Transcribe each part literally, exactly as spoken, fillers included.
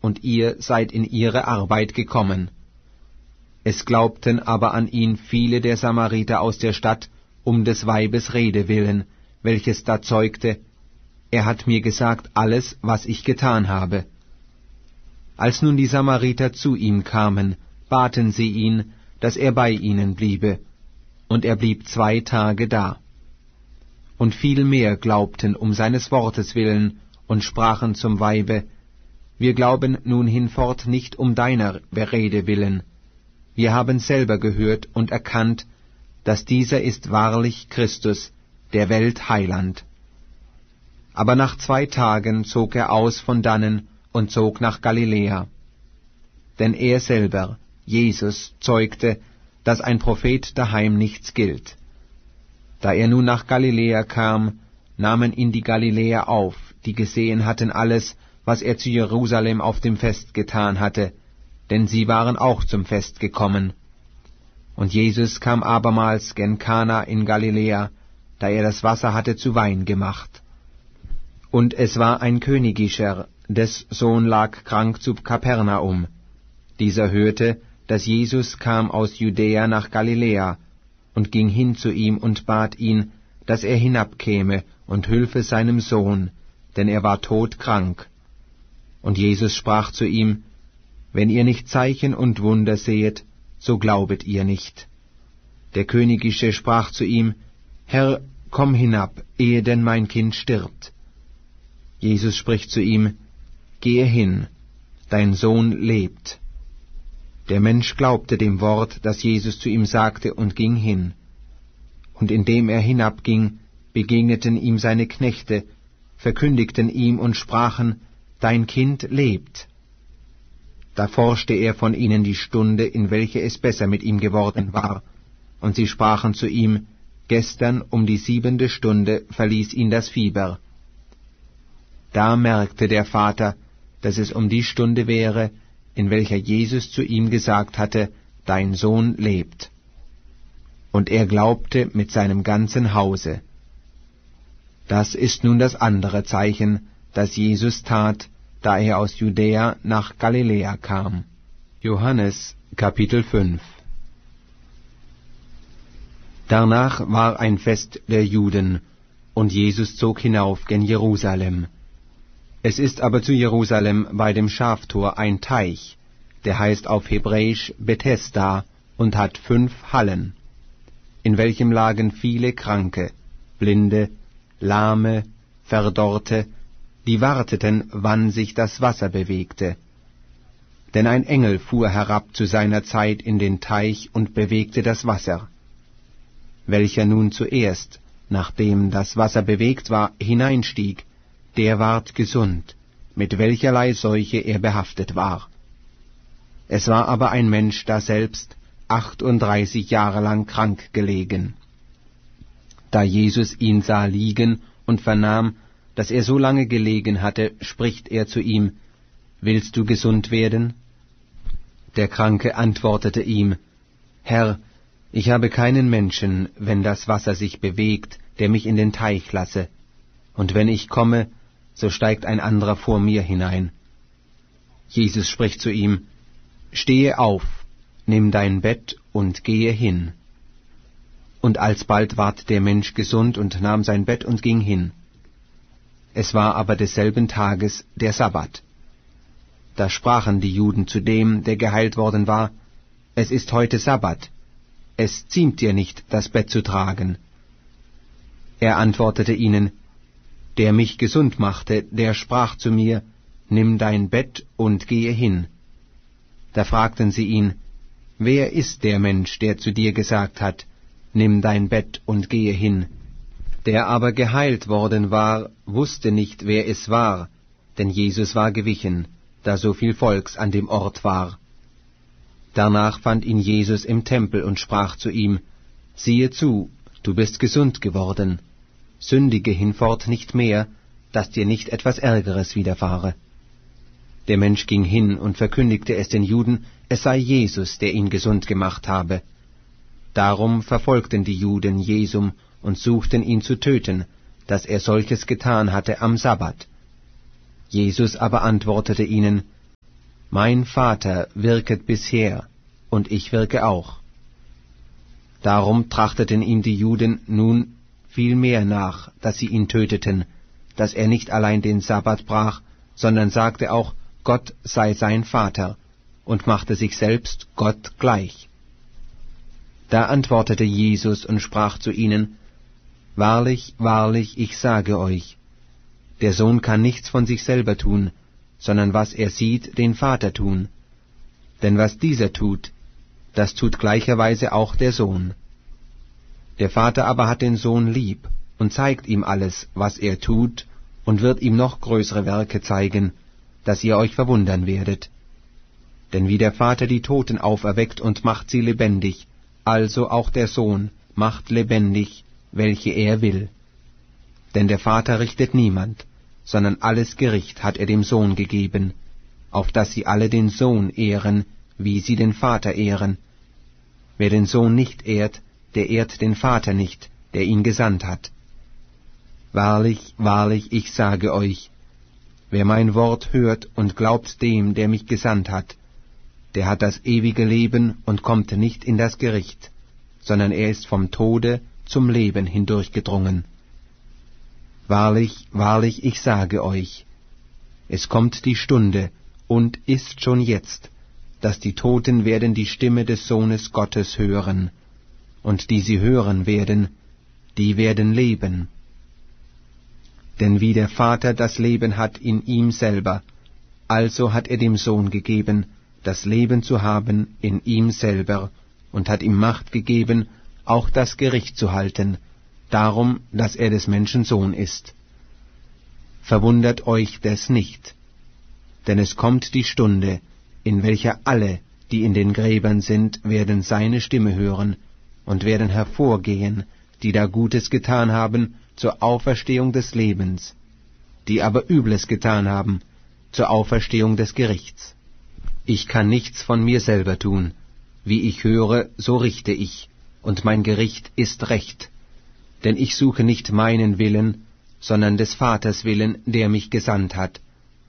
und ihr seid in ihre Arbeit gekommen. Es glaubten aber an ihn viele der Samariter aus der Stadt, um des Weibes Rede willen, welches da zeugte, er hat mir gesagt alles, was ich getan habe. Als nun die Samariter zu ihm kamen, baten sie ihn, dass er bei ihnen bliebe, und er blieb zwei Tage da. Und viel mehr glaubten um seines Wortes willen und sprachen zum Weibe, wir glauben nun hinfort nicht um deiner Rede willen. Wir haben selber gehört und erkannt, dass dieser ist wahrlich Christus, der Welt Heiland. Aber nach zwei Tagen zog er aus von dannen und zog nach Galiläa. Denn er selber, Jesus, zeugte, dass ein Prophet daheim nichts gilt. Da er nun nach Galiläa kam, nahmen ihn die Galiläer auf, die gesehen hatten alles, was er zu Jerusalem auf dem Fest getan hatte, denn sie waren auch zum Fest gekommen. Und Jesus kam abermals gen Kana in Galiläa, da er das Wasser hatte zu Wein gemacht. Und es war ein Königischer, des Sohn lag krank zu Kapernaum. Dieser hörte, dass Jesus kam aus Judäa nach Galiläa, und ging hin zu ihm und bat ihn, dass er hinabkäme und hülfe seinem Sohn, denn er war todkrank. Und Jesus sprach zu ihm, wenn ihr nicht Zeichen und Wunder sehet, so glaubet ihr nicht. Der Königische sprach zu ihm, Herr, komm hinab, ehe denn mein Kind stirbt. Jesus spricht zu ihm, gehe hin, dein Sohn lebt. Der Mensch glaubte dem Wort, das Jesus zu ihm sagte, und ging hin. Und indem er hinabging, begegneten ihm seine Knechte, verkündigten ihm und sprachen, dein Kind lebt. Da forschte er von ihnen die Stunde, in welche es besser mit ihm geworden war, und sie sprachen zu ihm, gestern um die siebente Stunde verließ ihn das Fieber. Da merkte der Vater, dass es um die Stunde wäre, in welcher Jesus zu ihm gesagt hatte, dein Sohn lebt. Und er glaubte mit seinem ganzen Hause. Das ist nun das andere Zeichen, das Jesus tat, da er aus Judäa nach Galiläa kam. Johannes Kapitel fünf. Danach war ein Fest der Juden, und Jesus zog hinauf gen Jerusalem. Es ist aber zu Jerusalem bei dem Schaftor ein Teich, der heißt auf Hebräisch Bethesda und hat fünf Hallen, in welchem lagen viele Kranke, Blinde, Lahme, Verdorrte, die warteten, wann sich das Wasser bewegte. Denn ein Engel fuhr herab zu seiner Zeit in den Teich und bewegte das Wasser. Welcher nun zuerst, nachdem das Wasser bewegt war, hineinstieg, der ward gesund, mit welcherlei Seuche er behaftet war. Es war aber ein Mensch daselbst achtunddreißig Jahre lang krank gelegen. Da Jesus ihn sah liegen und vernahm, dass er so lange gelegen hatte, spricht er zu ihm, willst du gesund werden? Der Kranke antwortete ihm, Herr, ich habe keinen Menschen, wenn das Wasser sich bewegt, der mich in den Teich lasse, und wenn ich komme, so steigt ein anderer vor mir hinein. Jesus spricht zu ihm, stehe auf, nimm dein Bett und gehe hin. Und alsbald ward der Mensch gesund und nahm sein Bett und ging hin. Es war aber desselben Tages der Sabbat. Da sprachen die Juden zu dem, der geheilt worden war, es ist heute Sabbat, es ziemt dir nicht, das Bett zu tragen. Er antwortete ihnen, der mich gesund machte, der sprach zu mir, nimm dein Bett und gehe hin. Da fragten sie ihn, wer ist der Mensch, der zu dir gesagt hat, nimm dein Bett und gehe hin? Der aber geheilt worden war, wusste nicht, wer es war, denn Jesus war gewichen, da so viel Volks an dem Ort war. Danach fand ihn Jesus im Tempel und sprach zu ihm, siehe zu, du bist gesund geworden, sündige hinfort nicht mehr, dass dir nicht etwas Ärgeres widerfahre. Der Mensch ging hin und verkündigte es den Juden, es sei Jesus, der ihn gesund gemacht habe. Darum verfolgten die Juden Jesum und suchten ihn zu töten, dass er solches getan hatte am Sabbat. Jesus aber antwortete ihnen, Mein Vater wirket bisher, und ich wirke auch. Darum trachteten ihm die Juden nun viel mehr nach, dass sie ihn töteten, dass er nicht allein den Sabbat brach, sondern sagte auch, Gott sei sein Vater, und machte sich selbst Gott gleich. Da antwortete Jesus und sprach zu ihnen, Wahrlich, wahrlich, ich sage euch, der Sohn kann nichts von sich selber tun, sondern was er sieht, den Vater tun. Denn was dieser tut, das tut gleicherweise auch der Sohn. Der Vater aber hat den Sohn lieb und zeigt ihm alles, was er tut, und wird ihm noch größere Werke zeigen, dass ihr euch verwundern werdet. Denn wie der Vater die Toten auferweckt und macht sie lebendig, also auch der Sohn macht lebendig, welche er will. Denn der Vater richtet niemand, sondern alles Gericht hat er dem Sohn gegeben, auf dass sie alle den Sohn ehren, wie sie den Vater ehren. Wer den Sohn nicht ehrt, der ehrt den Vater nicht, der ihn gesandt hat. Wahrlich, wahrlich, ich sage euch, wer mein Wort hört und glaubt dem, der mich gesandt hat, der hat das ewige Leben und kommt nicht in das Gericht, sondern er ist vom Tode zum Leben hindurchgedrungen. Wahrlich, wahrlich, ich sage euch, es kommt die Stunde, und ist schon jetzt, dass die Toten werden die Stimme des Sohnes Gottes hören, und die sie hören werden, die werden leben. Denn wie der Vater das Leben hat in ihm selber, also hat er dem Sohn gegeben, das Leben zu haben in ihm selber, und hat ihm Macht gegeben, auch das Gericht zu halten, darum, dass er des Menschen Sohn ist. Verwundert euch des nicht, denn es kommt die Stunde, in welcher alle, die in den Gräbern sind, werden seine Stimme hören und werden hervorgehen, die da Gutes getan haben, zur Auferstehung des Lebens, die aber Übles getan haben, zur Auferstehung des Gerichts. Ich kann nichts von mir selber tun, wie ich höre, so richte ich, und mein Gericht ist recht, denn ich suche nicht meinen Willen, sondern des Vaters Willen, der mich gesandt hat.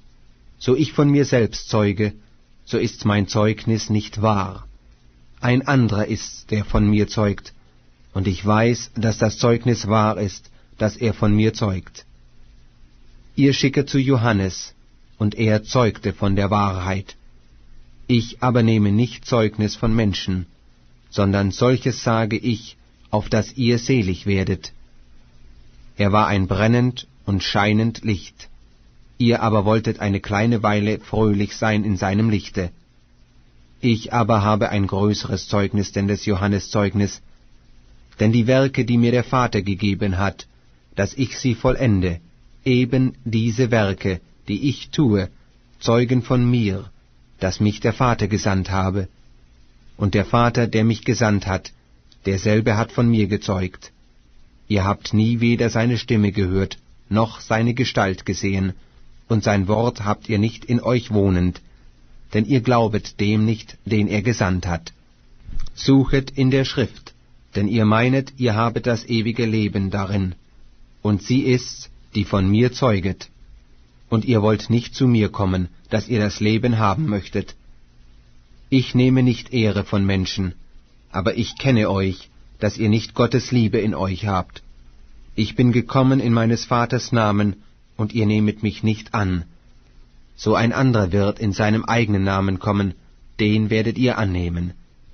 So ich von mir selbst zeuge, so ist mein Zeugnis nicht wahr. Ein anderer ist's, der von mir zeugt, und ich weiß, dass das Zeugnis wahr ist, das er von mir zeugt. Ihr schicket zu Johannes, und er zeugte von der Wahrheit. Ich aber nehme nicht Zeugnis von Menschen, sondern solches sage ich, auf dass ihr selig werdet. Er war ein brennend und scheinend Licht. Ihr aber wolltet eine kleine Weile fröhlich sein in seinem Lichte. Ich aber habe ein größeres Zeugnis denn des Johannes Zeugnis, denn die Werke, die mir der Vater gegeben hat, dass ich sie vollende, eben diese Werke, die ich tue, zeugen von mir, dass mich der Vater gesandt habe. Und der Vater, der mich gesandt hat, derselbe hat von mir gezeugt. Ihr habt nie weder seine Stimme gehört, noch seine Gestalt gesehen, und sein Wort habt ihr nicht in euch wohnend, denn ihr glaubet dem nicht, den er gesandt hat. Suchet in der Schrift, denn ihr meinet, ihr habet das ewige Leben darin, und sie ist's, die von mir zeuget. Und ihr wollt nicht zu mir kommen, dass ihr das Leben haben möchtet. Ich nehme nicht Ehre von Menschen, aber ich kenne euch, dass ihr nicht Gottes Liebe in euch habt. Ich bin gekommen in meines Vaters Namen, und ihr nehmet mich nicht an. So ein anderer wird in seinem eigenen Namen kommen, den werdet ihr annehmen.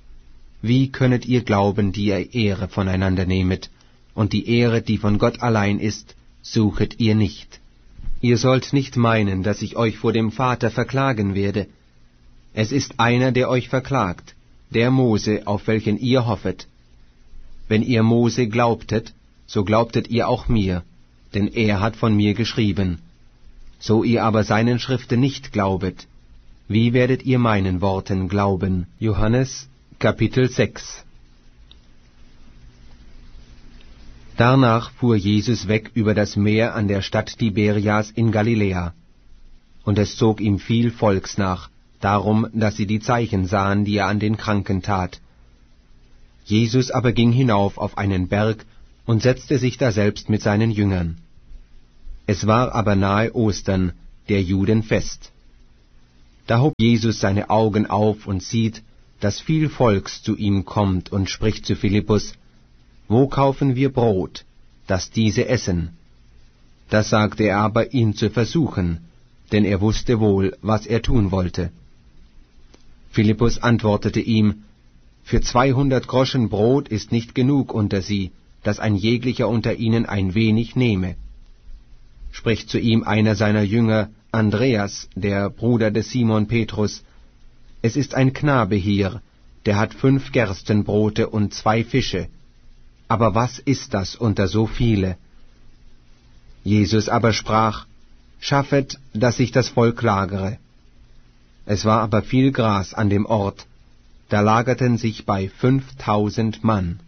Wie könnet ihr glauben, die ihr Ehre voneinander nehmet, und die Ehre, die von Gott allein ist, suchet ihr nicht? Ihr sollt nicht meinen, dass ich euch vor dem Vater verklagen werde. Es ist einer, der euch verklagt, der Mose, auf welchen ihr hoffet. Wenn ihr Mose glaubtet, so glaubtet ihr auch mir, denn er hat von mir geschrieben. So ihr aber seinen Schriften nicht glaubet, wie werdet ihr meinen Worten glauben? Johannes, Kapitel sechs. Danach fuhr Jesus weg über das Meer an der Stadt Tiberias in Galiläa. Und es zog ihm viel Volks nach, darum, dass sie die Zeichen sahen, die er an den Kranken tat. Jesus aber ging hinauf auf einen Berg und setzte sich daselbst mit seinen Jüngern. Es war aber nahe Ostern, der Juden Fest. Da hob Jesus seine Augen auf und sieht, dass viel Volks zu ihm kommt, und spricht zu Philippus: Wo kaufen wir Brot, dass diese essen? Das sagte er aber, ihn zu versuchen, denn er wusste wohl, was er tun wollte. Philippus antwortete ihm: Für zweihundert Groschen Brot ist nicht genug unter sie, dass ein jeglicher unter ihnen ein wenig nehme. Spricht zu ihm einer seiner Jünger, Andreas, der Bruder des Simon Petrus: Es ist ein Knabe hier, der hat fünf Gerstenbrote und zwei Fische. Aber was ist das unter so viele? Jesus aber sprach: Schaffet, dass sich das Volk lagere. Es war aber viel Gras an dem Ort, da lagerten sich bei fünftausend Mann.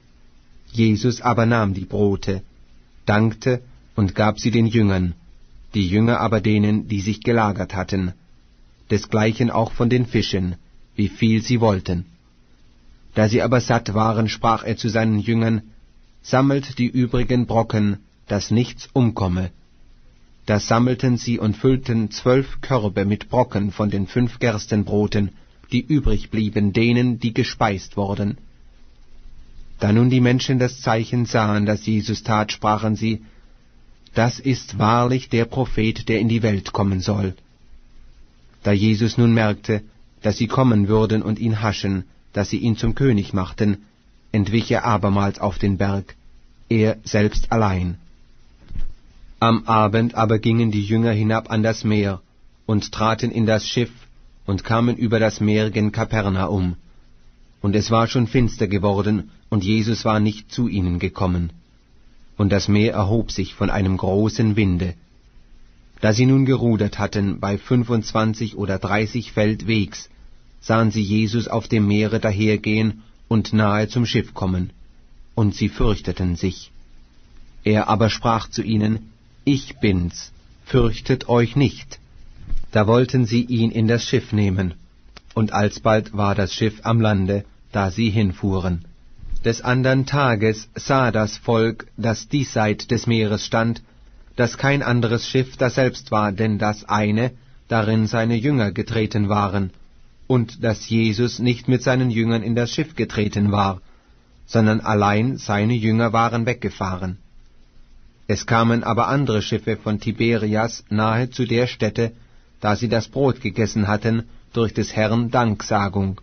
Jesus aber nahm die Brote, dankte und gab sie den Jüngern, die Jünger aber denen, die sich gelagert hatten, desgleichen auch von den Fischen, wie viel sie wollten. Da sie aber satt waren, sprach er zu seinen Jüngern: Sammelt die übrigen Brocken, dass nichts umkomme. Da sammelten sie und füllten zwölf Körbe mit Brocken von den fünf Gerstenbroten, die übrig blieben denen, die gespeist wurden. Da nun die Menschen das Zeichen sahen, das Jesus tat, sprachen sie: Das ist wahrlich der Prophet, der in die Welt kommen soll. Da Jesus nun merkte, dass sie kommen würden und ihn haschen, dass sie ihn zum König machten, entwich er abermals auf den Berg, er selbst allein. Am Abend aber gingen die Jünger hinab an das Meer und traten in das Schiff und kamen über das Meer gen Kapernaum. Und es war schon finster geworden, und Jesus war nicht zu ihnen gekommen. Und das Meer erhob sich von einem großen Winde. Da sie nun gerudert hatten, bei fünfundzwanzig oder dreißig Feld Wegs, sahen sie Jesus auf dem Meere dahergehen und nahe zum Schiff kommen, und sie fürchteten sich. Er aber sprach zu ihnen: Ich bin's, fürchtet euch nicht. Da wollten sie ihn in das Schiff nehmen, und alsbald war das Schiff am Lande, da sie hinfuhren. Des andern Tages sah das Volk, das diesseit des Meeres stand, dass kein anderes Schiff daselbst war, denn das eine, darin seine Jünger getreten waren, und dass Jesus nicht mit seinen Jüngern in das Schiff getreten war, sondern allein seine Jünger waren weggefahren. Es kamen aber andere Schiffe von Tiberias nahe zu der Stätte, da sie das Brot gegessen hatten, durch des Herrn Danksagung.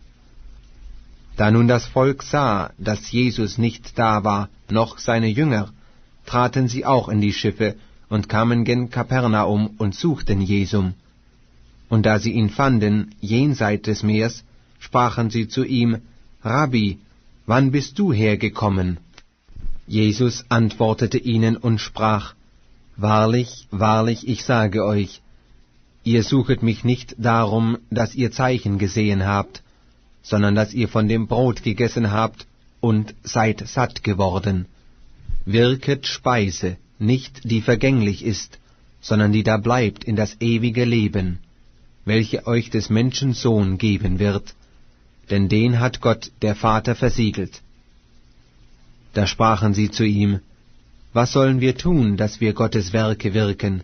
Da nun das Volk sah, dass Jesus nicht da war, noch seine Jünger, traten sie auch in die Schiffe und kamen gen Kapernaum und suchten Jesum. Und da sie ihn fanden, jenseit des Meers, sprachen sie zu ihm: Rabbi, wann bist du hergekommen? Jesus antwortete ihnen und sprach: Wahrlich, wahrlich, ich sage euch, ihr suchet mich nicht darum, dass ihr Zeichen gesehen habt, sondern dass ihr von dem Brot gegessen habt und seid satt geworden. Wirket Speise, nicht die vergänglich ist, sondern die da bleibt in das ewige Leben, welche euch des Menschen Sohn geben wird, denn den hat Gott der Vater versiegelt. Da sprachen sie zu ihm: Was sollen wir tun, dass wir Gottes Werke wirken?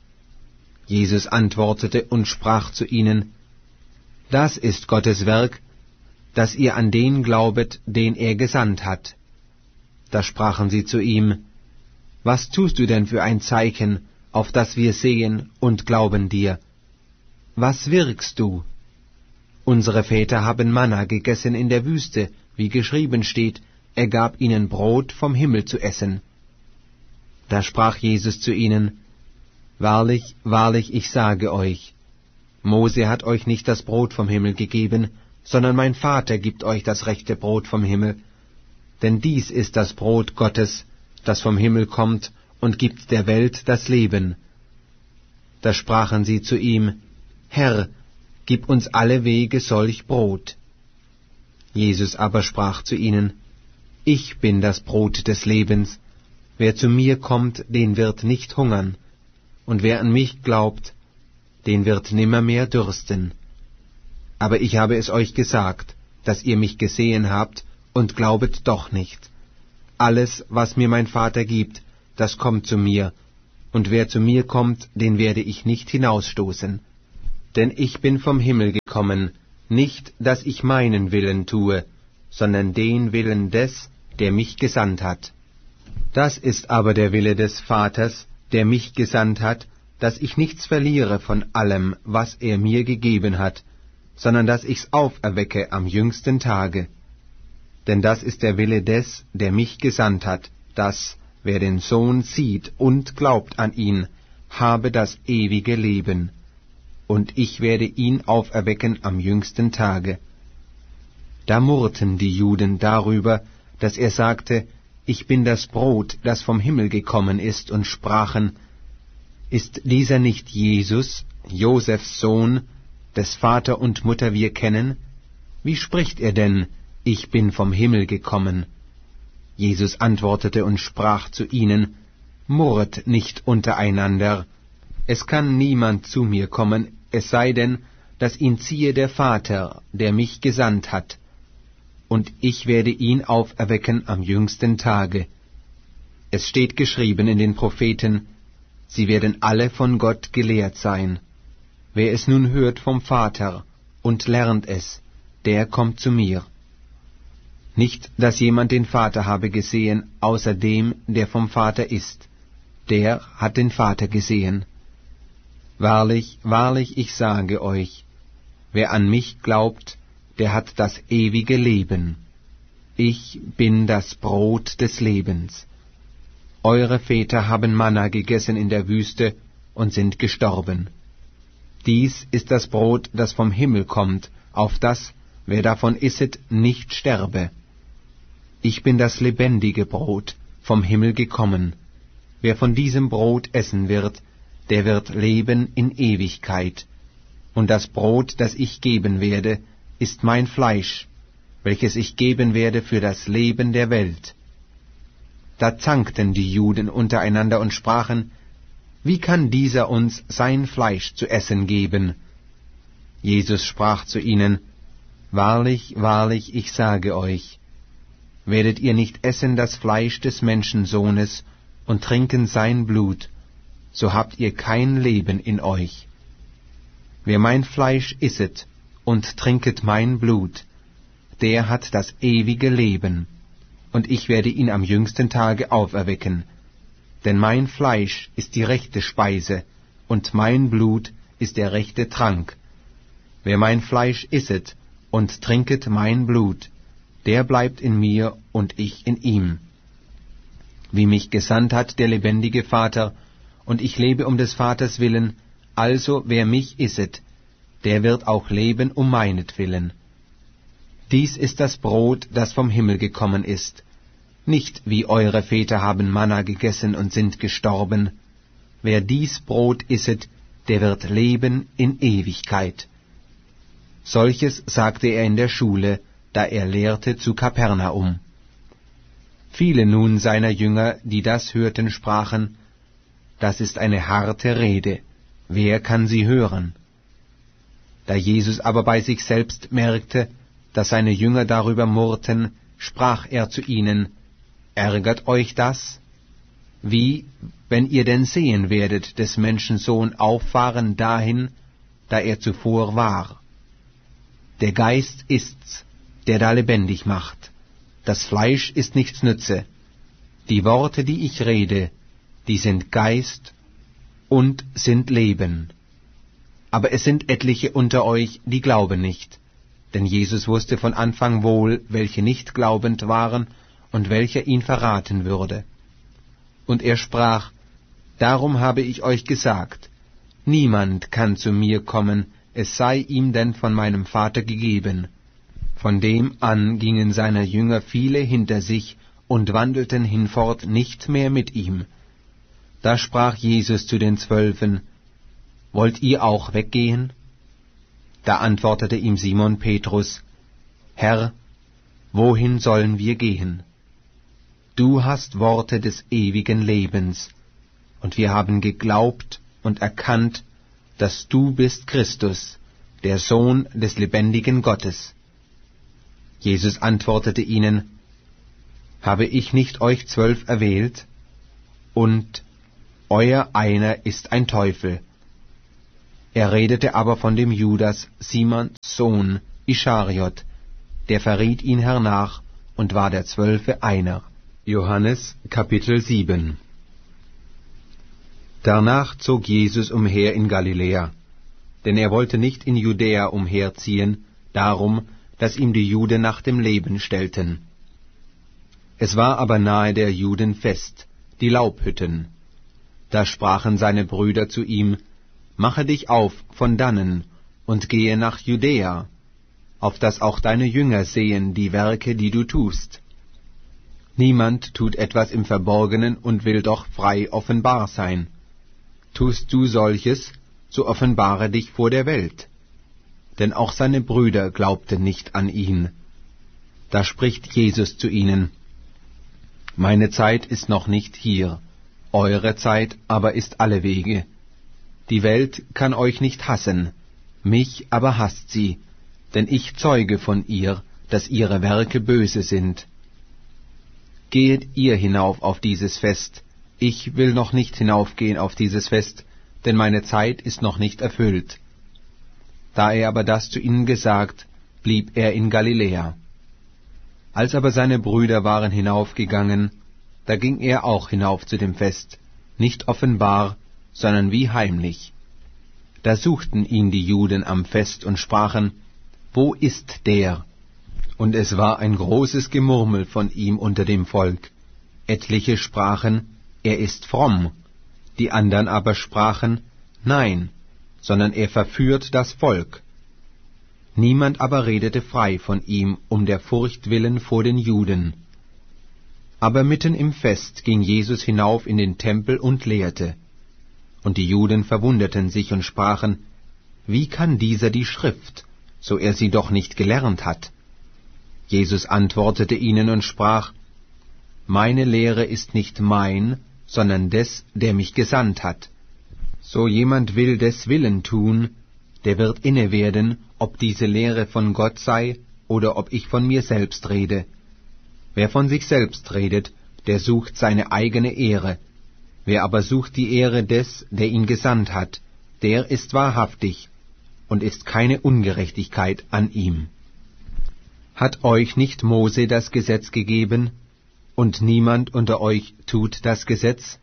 Jesus antwortete und sprach zu ihnen: Das ist Gottes Werk, dass ihr an den glaubet, den er gesandt hat. Da sprachen sie zu ihm: Was tust du denn für ein Zeichen, auf das wir sehen und glauben dir? Was wirkst du? Unsere Väter haben Manna gegessen in der Wüste, wie geschrieben steht, er gab ihnen Brot vom Himmel zu essen. Da sprach Jesus zu ihnen: Wahrlich, wahrlich, ich sage euch, Mose hat euch nicht das Brot vom Himmel gegeben, sondern mein Vater gibt euch das rechte Brot vom Himmel. Denn dies ist das Brot Gottes, das vom Himmel kommt und gibt der Welt das Leben. Da sprachen sie zu ihm: Herr, gib uns alle Wege solch Brot. Jesus aber sprach zu ihnen: Ich bin das Brot des Lebens. Wer zu mir kommt, den wird nicht hungern, und wer an mich glaubt, den wird nimmermehr dürsten. Aber ich habe es euch gesagt, dass ihr mich gesehen habt, und glaubet doch nicht. Alles, was mir mein Vater gibt, das kommt zu mir, und wer zu mir kommt, den werde ich nicht hinausstoßen. Denn ich bin vom Himmel gekommen, nicht, dass ich meinen Willen tue, sondern den Willen des, der mich gesandt hat. Das ist aber der Wille des Vaters, der mich gesandt hat, dass ich nichts verliere von allem, was er mir gegeben hat, sondern dass ich's auferwecke am jüngsten Tage. Denn das ist der Wille des, der mich gesandt hat, dass, wer den Sohn sieht und glaubt an ihn, habe das ewige Leben. Und ich werde ihn auferwecken am jüngsten Tage. Da murrten die Juden darüber, dass er sagte, ich bin das Brot, das vom Himmel gekommen ist, und sprachen, ist dieser nicht Jesus, Josefs Sohn, des Vater und Mutter wir kennen? Wie spricht er denn, ich bin vom Himmel gekommen? Jesus antwortete und sprach zu ihnen, murret nicht untereinander. Es kann niemand zu mir kommen, es sei denn, dass ihn ziehe der Vater, der mich gesandt hat. Und ich werde ihn auferwecken am jüngsten Tage. Es steht geschrieben in den Propheten, sie werden alle von Gott gelehrt sein. Wer es nun hört vom Vater und lernt es, der kommt zu mir. Nicht, dass jemand den Vater habe gesehen, außer dem, der vom Vater ist. Der hat den Vater gesehen. Wahrlich, wahrlich, ich sage euch, wer an mich glaubt, der hat das ewige Leben. Ich bin das Brot des Lebens. Eure Väter haben Manna gegessen in der Wüste und sind gestorben. Dies ist das Brot, das vom Himmel kommt, auf das, wer davon isset, nicht sterbe. Ich bin das lebendige Brot, vom Himmel gekommen. Wer von diesem Brot essen wird, der wird leben in Ewigkeit. Und das Brot, das ich geben werde, ist mein Fleisch, welches ich geben werde für das Leben der Welt. Da zankten die Juden untereinander und sprachen, wie kann dieser uns sein Fleisch zu essen geben? Jesus sprach zu ihnen, wahrlich, wahrlich, ich sage euch, werdet ihr nicht essen das Fleisch des Menschensohnes und trinken sein Blut, so habt ihr kein Leben in euch. Wer mein Fleisch isset und trinket mein Blut, der hat das ewige Leben, und ich werde ihn am jüngsten Tage auferwecken. Denn mein Fleisch ist die rechte Speise, und mein Blut ist der rechte Trank. Wer mein Fleisch isset und trinket mein Blut, der bleibt in mir und ich in ihm. Wie mich gesandt hat der lebendige Vater, und ich lebe um des Vaters willen, also wer mich isset, der wird auch leben um meinetwillen. Dies ist das Brot, das vom Himmel gekommen ist. Nicht wie eure Väter haben Manna gegessen und sind gestorben. Wer dies Brot isset, der wird leben in Ewigkeit. Solches sagte er in der Schule, da er lehrte zu Kapernaum. Viele nun seiner Jünger, die das hörten, sprachen, das ist eine harte Rede, wer kann sie hören? Da Jesus aber bei sich selbst merkte, dass seine Jünger darüber murrten, sprach er zu ihnen, ärgert euch das? Wie, wenn ihr denn sehen werdet, des Menschen Sohn auffahren dahin, da er zuvor war? Der Geist ist's, der da lebendig macht. Das Fleisch ist nichts nütze. Die Worte, die ich rede, die sind Geist und sind Leben. Aber es sind etliche unter euch, die glauben nicht. Denn Jesus wusste von Anfang wohl, welche nicht glaubend waren und welcher ihn verraten würde. Und er sprach, darum habe ich euch gesagt, niemand kann zu mir kommen, es sei ihm denn von meinem Vater gegeben. Von dem an gingen seiner Jünger viele hinter sich und wandelten hinfort nicht mehr mit ihm. Da sprach Jesus zu den Zwölfen, wollt ihr auch weggehen? Da antwortete ihm Simon Petrus, Herr, wohin sollen wir gehen? Du hast Worte des ewigen Lebens, und wir haben geglaubt und erkannt, dass du bist Christus, der Sohn des lebendigen Gottes. Jesus antwortete ihnen, habe ich nicht euch zwölf erwählt? Und euer einer ist ein Teufel. Er redete aber von dem Judas, Simons Sohn, Ischariot, der verriet ihn hernach und war der Zwölfe einer. Johannes Kapitel sieben. Danach zog Jesus umher in Galiläa, denn er wollte nicht in Judäa umherziehen, darum, dass ihm die Juden nach dem Leben stellten. Es war aber nahe der Juden Fest, die Laubhütten. Da sprachen seine Brüder zu ihm: Mache dich auf von dannen und gehe nach Judäa, auf dass auch deine Jünger sehen die Werke, die du tust. Niemand tut etwas im Verborgenen und will doch frei offenbar sein. Tust du solches, so offenbare dich vor der Welt. Denn auch seine Brüder glaubten nicht an ihn. Da spricht Jesus zu ihnen: Meine Zeit ist noch nicht hier, eure Zeit aber ist allewege. Die Welt kann euch nicht hassen, mich aber hasst sie, denn ich zeuge von ihr, dass ihre Werke böse sind. Gehet ihr hinauf auf dieses Fest, ich will noch nicht hinaufgehen auf dieses Fest, denn meine Zeit ist noch nicht erfüllt. Da er aber das zu ihnen gesagt, blieb er in Galiläa. Als aber seine Brüder waren hinaufgegangen, da ging er auch hinauf zu dem Fest, nicht offenbar, sondern wie heimlich. Da suchten ihn die Juden am Fest und sprachen: Wo ist der? Und es war ein großes Gemurmel von ihm unter dem Volk. Etliche sprachen: Er ist fromm. Die andern aber sprachen: Nein, sondern er verführt das Volk. Niemand aber redete frei von ihm um der Furcht willen vor den Juden. Aber mitten im Fest ging Jesus hinauf in den Tempel und lehrte. Und die Juden verwunderten sich und sprachen: Wie kann dieser die Schrift, so er sie doch nicht gelernt hat? Jesus antwortete ihnen und sprach: Meine Lehre ist nicht mein, sondern des, der mich gesandt hat. So jemand will des Willen tun, der wird inne werden, ob diese Lehre von Gott sei oder ob ich von mir selbst rede. Wer von sich selbst redet, der sucht seine eigene Ehre. Wer aber sucht die Ehre des, der ihn gesandt hat, der ist wahrhaftig, und ist keine Ungerechtigkeit an ihm. Hat euch nicht Mose das Gesetz gegeben, und niemand unter euch tut das Gesetz?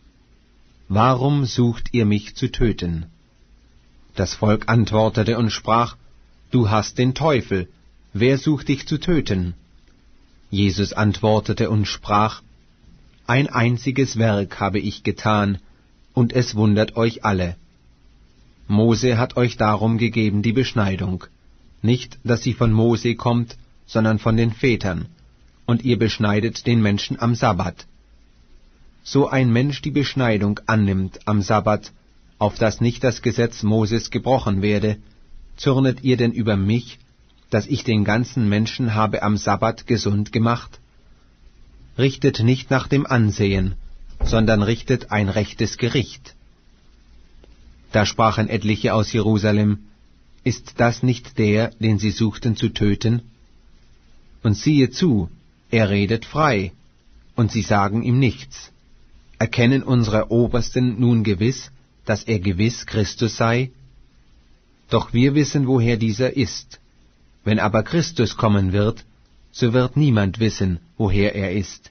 Warum sucht ihr mich zu töten? Das Volk antwortete und sprach: Du hast den Teufel, wer sucht dich zu töten? Jesus antwortete und sprach: Ein einziges Werk habe ich getan, und es wundert euch alle. Mose hat euch darum gegeben die Beschneidung, nicht, dass sie von Mose kommt, sondern von den Vätern, und ihr beschneidet den Menschen am Sabbat. So ein Mensch die Beschneidung annimmt am Sabbat, auf dass nicht das Gesetz Moses gebrochen werde, zürnet ihr denn über mich, dass ich den ganzen Menschen habe am Sabbat gesund gemacht? Richtet nicht nach dem Ansehen, sondern richtet ein rechtes Gericht. Da sprachen etliche aus Jerusalem: Ist das nicht der, den sie suchten zu töten? Und siehe zu, er redet frei, und sie sagen ihm nichts. Erkennen unsere Obersten nun gewiss, dass er gewiss Christus sei? Doch wir wissen, woher dieser ist. Wenn aber Christus kommen wird, so wird niemand wissen, woher er ist.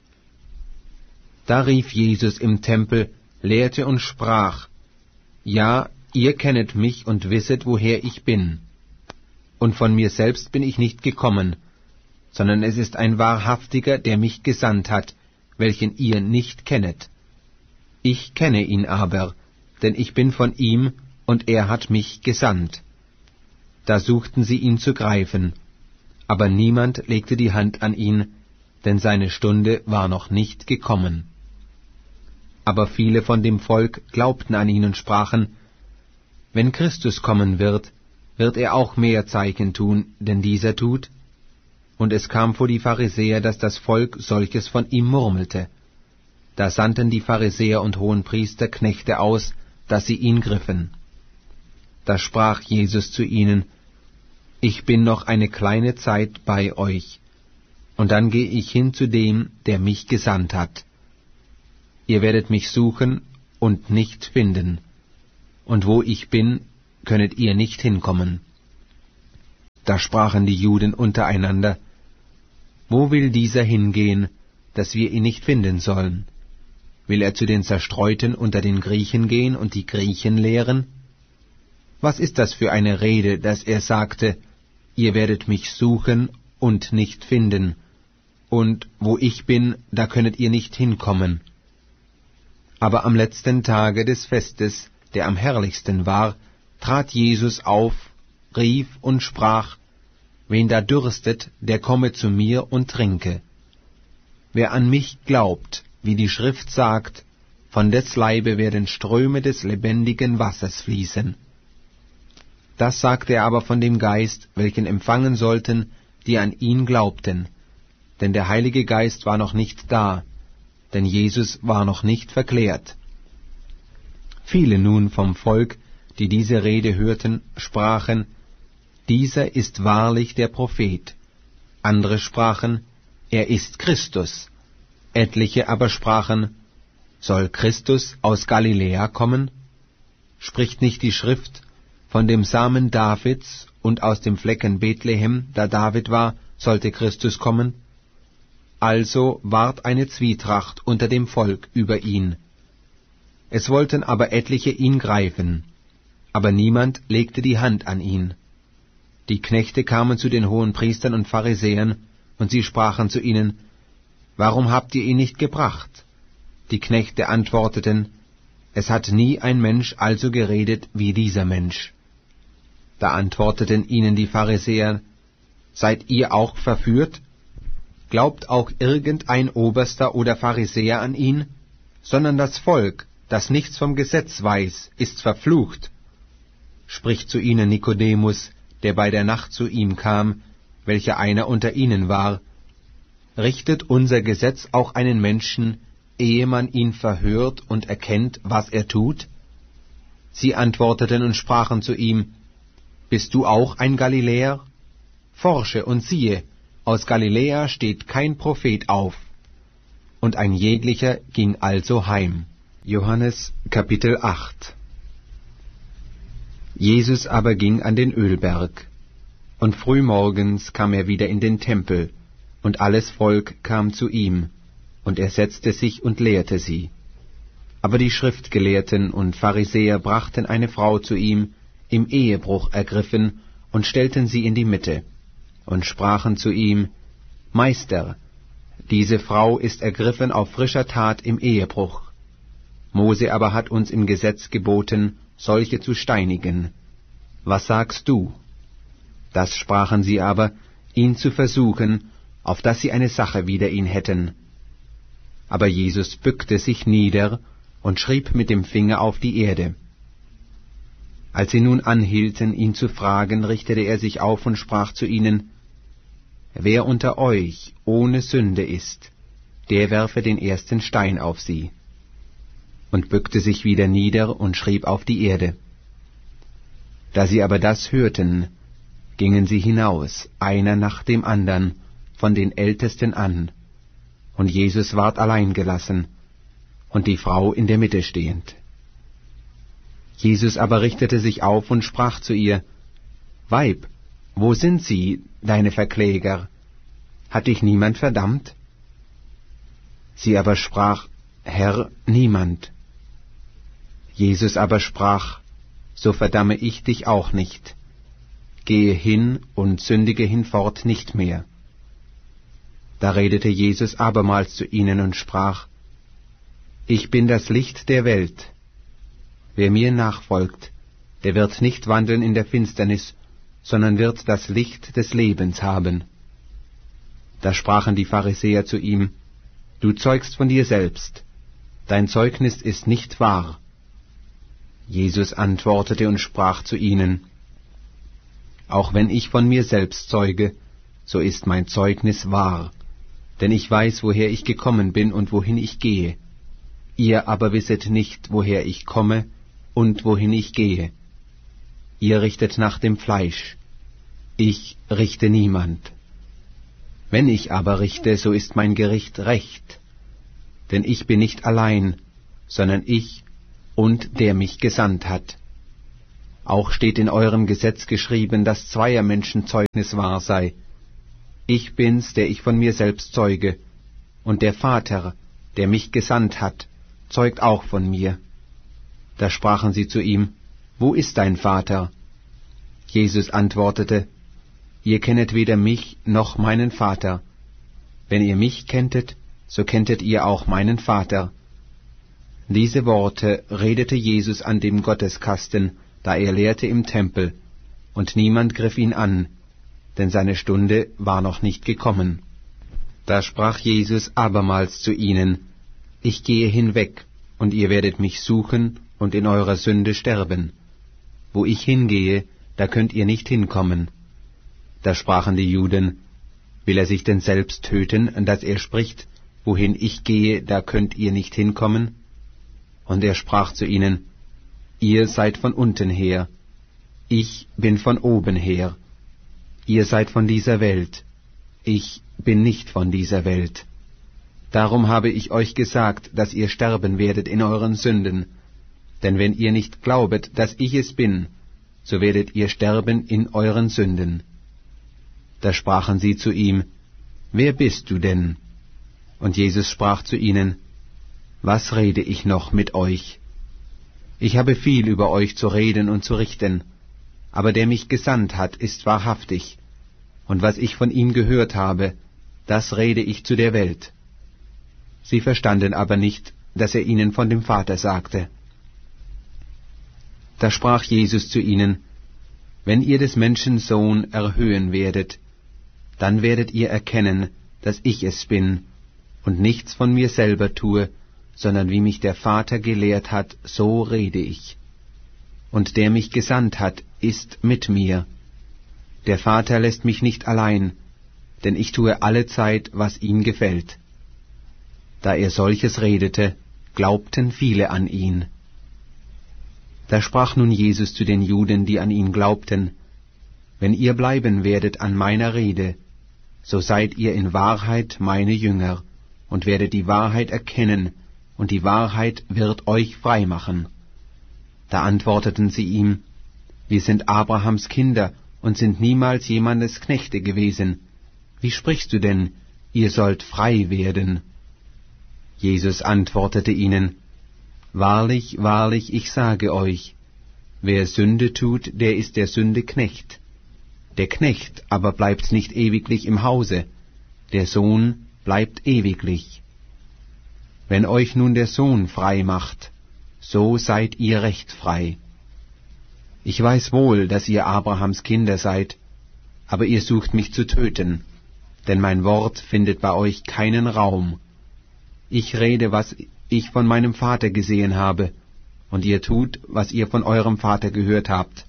Da rief Jesus im Tempel, lehrte und sprach: Ja, ihr kennet mich und wisset, woher ich bin. Und von mir selbst bin ich nicht gekommen, sondern es ist ein Wahrhaftiger, der mich gesandt hat, welchen ihr nicht kennet. Ich kenne ihn aber, denn ich bin von ihm, und er hat mich gesandt. Da suchten sie ihn zu greifen, aber niemand legte die Hand an ihn, denn seine Stunde war noch nicht gekommen. Aber viele von dem Volk glaubten an ihn und sprachen: Wenn Christus kommen wird, wird er auch mehr Zeichen tun, denn dieser tut. Und es kam vor die Pharisäer, dass das Volk solches von ihm murmelte. Da sandten die Pharisäer und Hohenpriester Knechte aus, dass sie ihn griffen. Da sprach Jesus zu ihnen: Ich bin noch eine kleine Zeit bei euch, und dann gehe ich hin zu dem, der mich gesandt hat. Ihr werdet mich suchen und nicht finden, und wo ich bin, könnet ihr nicht hinkommen. Da sprachen die Juden untereinander, wo will dieser hingehen, dass wir ihn nicht finden sollen? Will er zu den Zerstreuten unter den Griechen gehen und die Griechen lehren? Was ist das für eine Rede, dass er sagte, ihr werdet mich suchen und nicht finden, und wo ich bin, da könnet ihr nicht hinkommen. Aber am letzten Tage des Festes, der am herrlichsten war, trat Jesus auf, rief und sprach, wen da dürstet, der komme zu mir und trinke. Wer an mich glaubt, wie die Schrift sagt, von des Leibe werden Ströme des lebendigen Wassers fließen. Das sagte er aber von dem Geist, welchen empfangen sollten, die an ihn glaubten. Denn der Heilige Geist war noch nicht da, denn Jesus war noch nicht verklärt. Viele nun vom Volk, die diese Rede hörten, sprachen, dieser ist wahrlich der Prophet. Andere sprachen, er ist Christus. Etliche aber sprachen, soll Christus aus Galiläa kommen? Spricht nicht die Schrift, von dem Samen Davids und aus dem Flecken Bethlehem, da David war, sollte Christus kommen? Also ward eine Zwietracht unter dem Volk über ihn. Es wollten aber etliche ihn greifen, aber niemand legte die Hand an ihn. Die Knechte kamen zu den Hohenpriestern und Pharisäern, und sie sprachen zu ihnen, warum habt ihr ihn nicht gebracht? Die Knechte antworteten, es hat nie ein Mensch also geredet wie dieser Mensch. Da antworteten ihnen die Pharisäer, seid ihr auch verführt? Glaubt auch irgendein Oberster oder Pharisäer an ihn? Sondern das Volk, das nichts vom Gesetz weiß, ist verflucht. Spricht zu ihnen Nikodemus, der bei der Nacht zu ihm kam, welcher einer unter ihnen war, richtet unser Gesetz auch einen Menschen, ehe man ihn verhört und erkennt, was er tut? Sie antworteten und sprachen zu ihm, bist du auch ein Galiläer? Forsche und siehe, aus Galiläa steht kein Prophet auf. Und ein jeglicher ging also heim. Johannes Kapitel acht. Jesus aber ging an den Ölberg, und frühmorgens kam er wieder in den Tempel, und alles Volk kam zu ihm, und er setzte sich und lehrte sie. Aber die Schriftgelehrten und Pharisäer brachten eine Frau zu ihm, im Ehebruch ergriffen, und stellten sie in die Mitte, und sprachen zu ihm, Meister, diese Frau ist ergriffen auf frischer Tat im Ehebruch. Mose aber hat uns im Gesetz geboten, solche zu steinigen. Was sagst du? Das sprachen sie aber, ihn zu versuchen, auf dass sie eine Sache wider ihn hätten. Aber Jesus bückte sich nieder und schrieb mit dem Finger auf die Erde. Als sie nun anhielten, ihn zu fragen, richtete er sich auf und sprach zu ihnen, wer unter euch ohne Sünde ist, der werfe den ersten Stein auf sie. Und bückte sich wieder nieder und schrieb auf die Erde. Da sie aber das hörten, gingen sie hinaus, einer nach dem andern, von den Ältesten an, und Jesus ward allein gelassen, und die Frau in der Mitte stehend. Jesus aber richtete sich auf und sprach zu ihr, Weib, wo sind sie, deine Verkläger? Hat dich niemand verdammt? Sie aber sprach, Herr, niemand. Jesus aber sprach, so verdamme ich dich auch nicht. Gehe hin und sündige hinfort nicht mehr. Da redete Jesus abermals zu ihnen und sprach, Ich bin das Licht der Welt. Wer mir nachfolgt, der wird nicht wandeln in der Finsternis, sondern wird das Licht des Lebens haben. Da sprachen die Pharisäer zu ihm, Du zeugst von dir selbst, dein Zeugnis ist nicht wahr. Jesus antwortete und sprach zu ihnen, Auch wenn ich von mir selbst zeuge, so ist mein Zeugnis wahr, denn ich weiß, woher ich gekommen bin und wohin ich gehe. Ihr aber wisset nicht, woher ich komme und wohin ich gehe. Ihr richtet nach dem Fleisch, ich richte niemand. Wenn ich aber richte, so ist mein Gericht recht, denn ich bin nicht allein, sondern ich und der mich gesandt hat. Auch steht in eurem Gesetz geschrieben, dass zweier Menschen Zeugnis wahr sei. Ich bin's, der ich von mir selbst zeuge, und der Vater, der mich gesandt hat, zeugt auch von mir. Da sprachen sie zu ihm, Wo ist dein Vater? Jesus antwortete, Ihr kennet weder mich noch meinen Vater. Wenn ihr mich kenntet, so kenntet ihr auch meinen Vater. Diese Worte redete Jesus an dem Gotteskasten, da er lehrte im Tempel, und niemand griff ihn an, denn seine Stunde war noch nicht gekommen. Da sprach Jesus abermals zu ihnen, Ich gehe hinweg, und ihr werdet mich suchen und in eurer Sünde sterben. Wo ich hingehe, da könnt ihr nicht hinkommen. Da sprachen die Juden, Will er sich denn selbst töten, dass er spricht, Wohin ich gehe, da könnt ihr nicht hinkommen? Und er sprach zu ihnen, Ihr seid von unten her, ich bin von oben her. Ihr seid von dieser Welt, ich bin nicht von dieser Welt. Darum habe ich euch gesagt, dass ihr sterben werdet in euren Sünden. Denn wenn ihr nicht glaubet, dass ich es bin, so werdet ihr sterben in euren Sünden. Da sprachen sie zu ihm, Wer bist du denn? Und Jesus sprach zu ihnen, Was rede ich noch mit euch? Ich habe viel über euch zu reden und zu richten, aber der mich gesandt hat, ist wahrhaftig, und was ich von ihm gehört habe, das rede ich zu der Welt. Sie verstanden aber nicht, dass er ihnen von dem Vater sagte. Da sprach Jesus zu ihnen, Wenn ihr des Menschen Sohn erhöhen werdet, dann werdet ihr erkennen, dass ich es bin, und nichts von mir selber tue, sondern wie mich der Vater gelehrt hat, so rede ich. Und der mich gesandt hat, ist mit mir. Der Vater lässt mich nicht allein, denn ich tue allezeit, was ihm gefällt. Da er solches redete, glaubten viele an ihn. Da sprach nun Jesus zu den Juden, die an ihn glaubten, Wenn ihr bleiben werdet an meiner Rede, so seid ihr in Wahrheit meine Jünger, und werdet die Wahrheit erkennen, und die Wahrheit wird euch frei machen. Da antworteten sie ihm, Wir sind Abrahams Kinder und sind niemals jemandes Knechte gewesen. Wie sprichst du denn, ihr sollt frei werden? Jesus antwortete ihnen, Wahrlich, wahrlich, ich sage euch, wer Sünde tut, der ist der Sünde Knecht. Der Knecht aber bleibt nicht ewiglich im Hause, der Sohn bleibt ewiglich. Wenn euch nun der Sohn frei macht, so seid ihr recht frei. Ich weiß wohl, dass ihr Abrahams Kinder seid, aber ihr sucht mich zu töten, denn mein Wort findet bei euch keinen Raum. Ich rede, was ich von meinem Vater gesehen habe, und ihr tut, was ihr von eurem Vater gehört habt.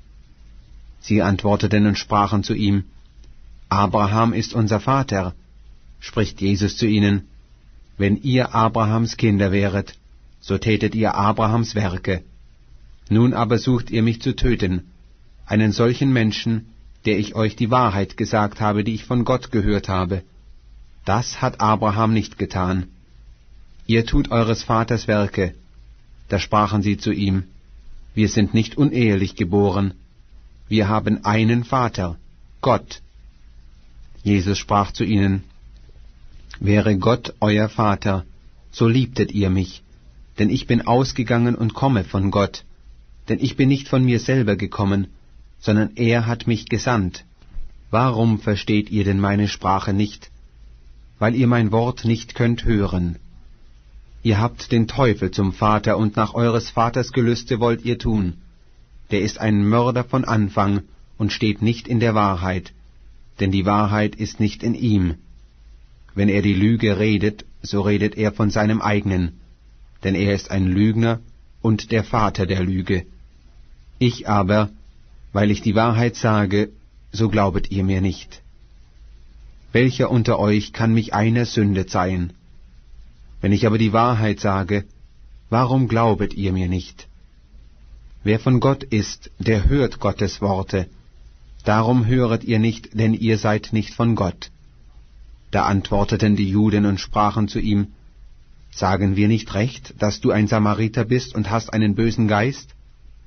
Sie antworteten und sprachen zu ihm, Abraham ist unser Vater. Spricht Jesus zu ihnen, Wenn ihr Abrahams Kinder wäret, so tätet ihr Abrahams Werke. Nun aber sucht ihr mich zu töten, einen solchen Menschen, der ich euch die Wahrheit gesagt habe, die ich von Gott gehört habe. Das hat Abraham nicht getan. Ihr tut eures Vaters Werke. Da sprachen sie zu ihm, Wir sind nicht unehelich geboren, wir haben einen Vater, Gott. Jesus sprach zu ihnen, Wäre Gott euer Vater, so liebtet ihr mich, denn ich bin ausgegangen und komme von Gott, denn ich bin nicht von mir selber gekommen, sondern er hat mich gesandt. Warum versteht ihr denn meine Sprache nicht? Weil ihr mein Wort nicht könnt hören. Ihr habt den Teufel zum Vater, und nach eures Vaters Gelüste wollt ihr tun. Der ist ein Mörder von Anfang und steht nicht in der Wahrheit, denn die Wahrheit ist nicht in ihm. Wenn er die Lüge redet, so redet er von seinem eigenen, denn er ist ein Lügner und der Vater der Lüge. Ich aber, weil ich die Wahrheit sage, so glaubet ihr mir nicht. Welcher unter euch kann mich einer Sünde zeihen? Wenn ich aber die Wahrheit sage, warum glaubet ihr mir nicht? Wer von Gott ist, der hört Gottes Worte. Darum höret ihr nicht, denn ihr seid nicht von Gott. Da antworteten die Juden und sprachen zu ihm, Sagen wir nicht recht, dass du ein Samariter bist und hast einen bösen Geist?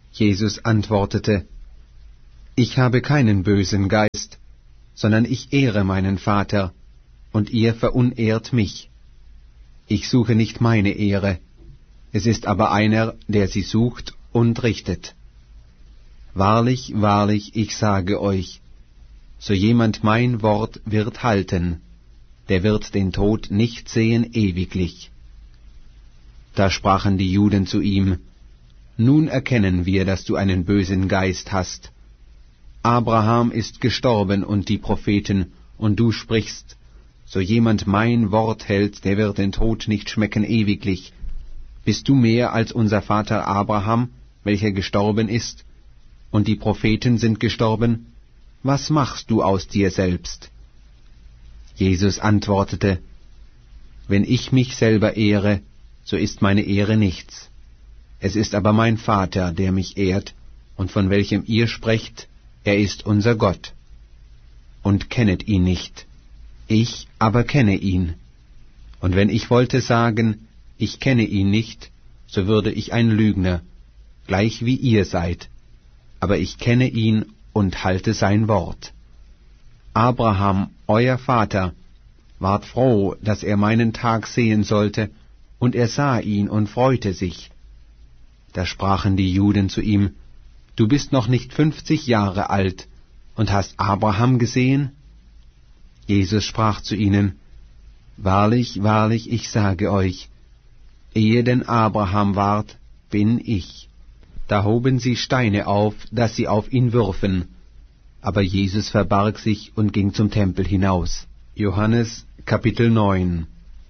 Jesus antwortete: Ich habe keinen bösen Geist, sondern ich ehre meinen Vater, und ihr verunehrt mich. Ich suche nicht meine Ehre, es ist aber einer, der sie sucht und richtet. Wahrlich, wahrlich, ich sage euch, so jemand mein Wort wird halten, der wird den Tod nicht sehen ewiglich. Da sprachen die Juden zu ihm: Nun erkennen wir, dass du einen bösen Geist hast. Abraham ist gestorben und die Propheten, und du sprichst: So jemand mein Wort hält, der wird den Tod nicht schmecken ewiglich. Bist du mehr als unser Vater Abraham, welcher gestorben ist? Und die Propheten sind gestorben? Was machst du aus dir selbst? Jesus antwortete: Wenn ich mich selber ehre, so ist meine Ehre nichts. Es ist aber mein Vater, der mich ehrt, und von welchem ihr sprecht, er ist unser Gott. Und kennet ihn nicht, ich aber kenne ihn. Und wenn ich wollte sagen, ich kenne ihn nicht, so würde ich ein Lügner, gleich wie ihr seid. Aber ich kenne ihn und halte sein Wort. Abraham, euer Vater, ward froh, dass er meinen Tag sehen sollte, und er sah ihn und freute sich. Da sprachen die Juden zu ihm: Du bist noch nicht fünfzig Jahre alt und hast Abraham gesehen? Jesus sprach zu ihnen: Wahrlich, wahrlich, ich sage euch, ehe denn Abraham ward, bin ich. Da hoben sie Steine auf, dass sie auf ihn würfen. Aber Jesus verbarg sich und ging zum Tempel hinaus. Johannes Kapitel neun.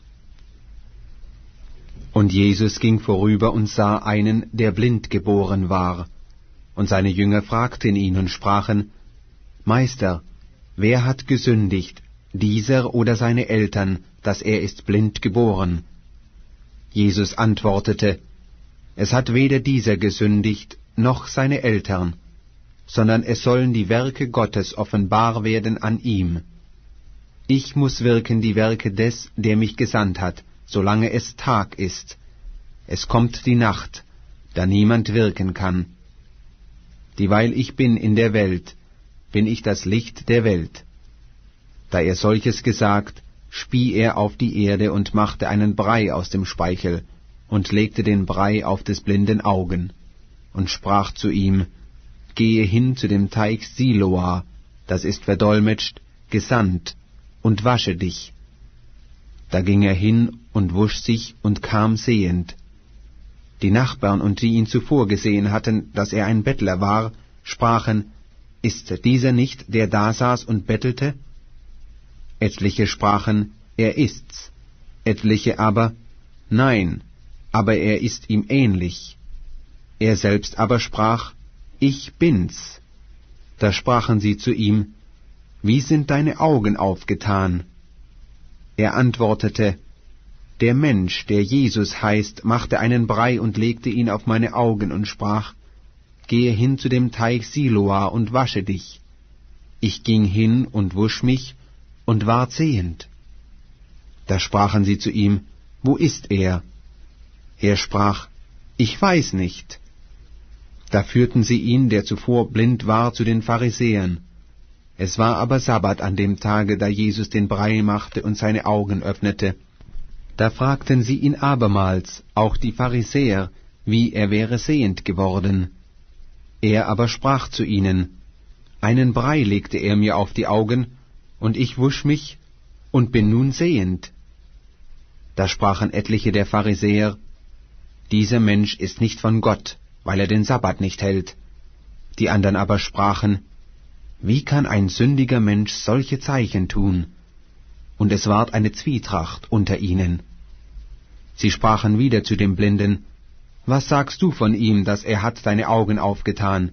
Und Jesus ging vorüber und sah einen, der blind geboren war. Und seine Jünger fragten ihn und sprachen: Meister, wer hat gesündigt, dieser oder seine Eltern, dass er ist blind geboren? Jesus antwortete: Es hat weder dieser gesündigt, noch seine Eltern, sondern es sollen die Werke Gottes offenbar werden an ihm. Ich muß wirken die Werke des, der mich gesandt hat, solange es Tag ist. Es kommt die Nacht, da niemand wirken kann. Dieweil ich bin in der Welt, bin ich das Licht der Welt. Da er solches gesagt, spie er auf die Erde und machte einen Brei aus dem Speichel und legte den Brei auf des blinden Augen und sprach zu ihm: Gehe hin zu dem Teich Siloa, das ist verdolmetscht, gesandt, und wasche dich. Da ging er hin und wusch sich und kam sehend. Die Nachbarn und die ihn zuvor gesehen hatten, dass er ein Bettler war, sprachen: Ist dieser nicht, der da saß und bettelte? Etliche sprachen: Er ist's. Etliche aber: Nein, aber er ist ihm ähnlich. Er selbst aber sprach: Ich bin's. Da sprachen sie zu ihm: Wie sind deine Augen aufgetan? Er antwortete: Der Mensch, der Jesus heißt, machte einen Brei und legte ihn auf meine Augen und sprach: Gehe hin zu dem Teich Siloa und wasche dich. Ich ging hin und wusch mich und ward sehend. Da sprachen sie zu ihm: Wo ist er? Er sprach: Ich weiß nicht. Da führten sie ihn, der zuvor blind war, zu den Pharisäern. Es war aber Sabbat an dem Tage, da Jesus den Brei machte und seine Augen öffnete. Da fragten sie ihn abermals, auch die Pharisäer, wie er wäre sehend geworden. Er aber sprach zu ihnen: Einen Brei legte er mir auf die Augen, und ich wusch mich und bin nun sehend. Da sprachen etliche der Pharisäer: Dieser Mensch ist nicht von Gott, weil er den Sabbat nicht hält. Die andern aber sprachen: Wie kann ein sündiger Mensch solche Zeichen tun? Und es ward eine Zwietracht unter ihnen. Sie sprachen wieder zu dem Blinden: Was sagst du von ihm, dass er hat deine Augen aufgetan?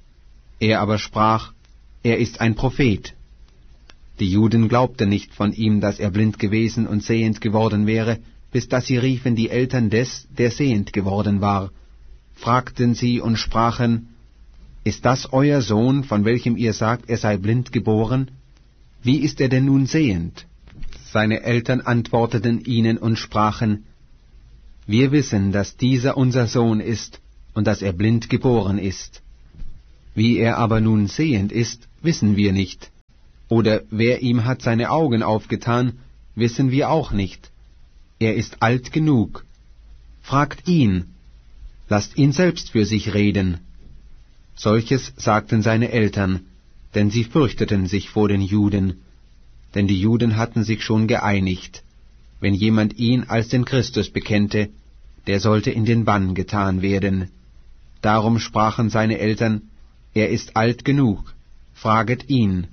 Er aber sprach: Er ist ein Prophet. Die Juden glaubten nicht von ihm, dass er blind gewesen und sehend geworden wäre, bis dass sie riefen die Eltern des, der sehend geworden war, fragten sie und sprachen: Ist das euer Sohn, von welchem ihr sagt, er sei blind geboren? Wie ist er denn nun sehend? Seine Eltern antworteten ihnen und sprachen: Wir wissen, dass dieser unser Sohn ist, und dass er blind geboren ist. Wie er aber nun sehend ist, wissen wir nicht. Oder wer ihm hat seine Augen aufgetan, wissen wir auch nicht. Er ist alt genug. Fragt ihn. Lasst ihn selbst für sich reden. Solches sagten seine Eltern, denn sie fürchteten sich vor den Juden. Denn die Juden hatten sich schon geeinigt. Wenn jemand ihn als den Christus bekennte, der sollte in den Bann getan werden. Darum sprachen seine Eltern, er ist alt genug, fraget ihn.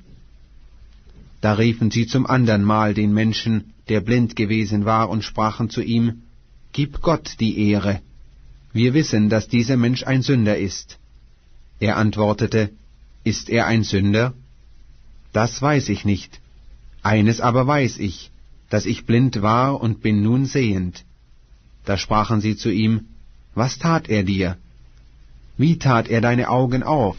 Da riefen sie zum andern Mal den Menschen, der blind gewesen war, und sprachen zu ihm, Gib Gott die Ehre. Wir wissen, dass dieser Mensch ein Sünder ist. Er antwortete, Ist er ein Sünder? Das weiß ich nicht. Eines aber weiß ich, dass ich blind war und bin nun sehend. Da sprachen sie zu ihm, Was tat er dir? Wie tat er deine Augen auf?